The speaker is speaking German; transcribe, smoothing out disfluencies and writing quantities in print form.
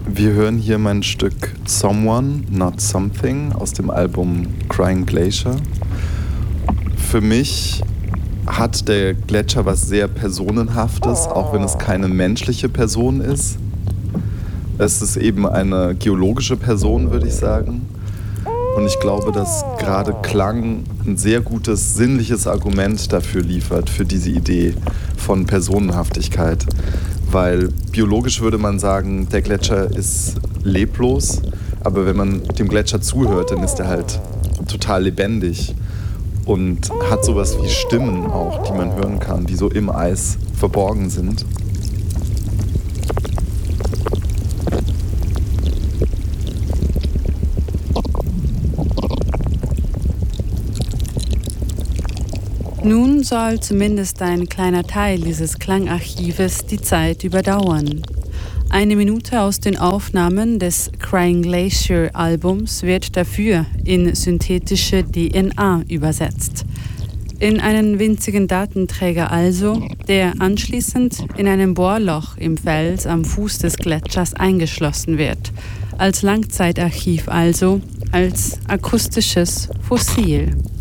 Wir hören hier mein Stück Someone, Not Something aus dem Album Crying Glacier. Für mich hat der Gletscher was sehr Personenhaftes, auch wenn es keine menschliche Person ist. Es ist eben eine geologische Person, würde ich sagen. Und ich glaube, dass gerade Klang ein sehr gutes sinnliches Argument dafür liefert, für diese Idee von Personenhaftigkeit. Weil biologisch würde man sagen, der Gletscher ist leblos, aber wenn man dem Gletscher zuhört, dann ist er halt total lebendig und hat sowas wie Stimmen auch, die man hören kann, die so im Eis verborgen sind. Nun soll zumindest ein kleiner Teil dieses Klangarchives die Zeit überdauern. 1 Minute aus den Aufnahmen des Crying Glacier Albums wird dafür in synthetische DNA übersetzt. In einen winzigen Datenträger also, der anschließend in einem Bohrloch im Fels am Fuß des Gletschers eingeschlossen wird. Als Langzeitarchiv also, als akustisches Fossil.